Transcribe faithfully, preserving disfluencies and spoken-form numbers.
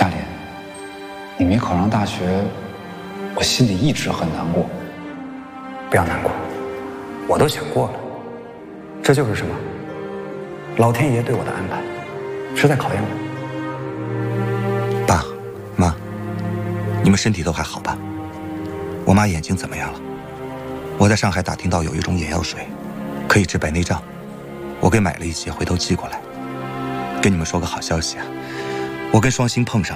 夏琳，你没考上大学，我心里一直很难过。 不要难过，我都想过了，这就是什么？老天爷对我的安排，是在考验我。 爸妈，你们身体都还好吧？我妈眼睛怎么样了？我在上海打听到有一种眼药水，可以治白内障，我给买了一些，回头寄过来。跟你们说个好消息啊，我跟双星碰上。